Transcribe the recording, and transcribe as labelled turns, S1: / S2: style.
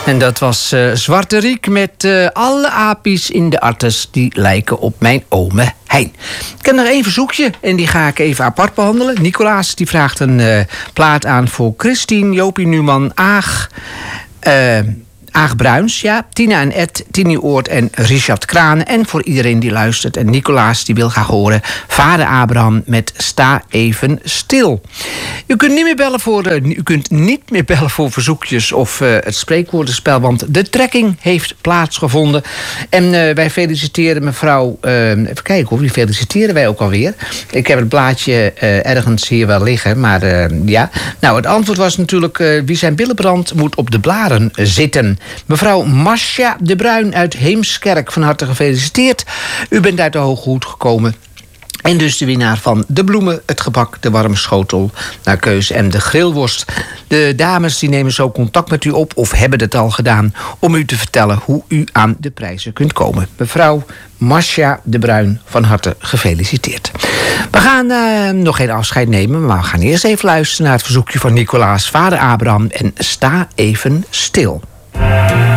S1: En dat was Zwarte Riek met alle apies in de artes die lijken op mijn ome Hein. Ik heb nog één verzoekje en die ga ik even apart behandelen. Nicolaas die vraagt een plaat aan voor Christine, Jopie Numan, Aag Bruins, ja, Tina en Ed, Tini Oort en Richard Kraan. En voor iedereen die luistert. En Nicolaas die wil graag horen Vader Abraham met Sta even stil. U kunt niet meer bellen voor verzoekjes of het spreekwoordenspel, want de trekking heeft plaatsgevonden. En wij feliciteren mevrouw... even kijken hoor, wie feliciteren wij ook alweer? Ik heb het blaadje ergens hier wel liggen, maar ja. Nou, het antwoord was natuurlijk wie zijn billen brandt moet op de blaren zitten. Mevrouw Masja de Bruin uit Heemskerk, van harte gefeliciteerd. U bent uit de Hoge Hoed gekomen. En dus de winnaar van de bloemen, het gebak, de warme schotel naar keuze en de grillworst. De dames die nemen zo contact met u op, of hebben het al gedaan, om u te vertellen hoe u aan de prijzen kunt komen. Mevrouw Masja de Bruin, van harte gefeliciteerd. We gaan nog geen afscheid nemen, maar we gaan eerst even luisteren naar het verzoekje van Nicolaas, Vader Abraham en Sta even stil.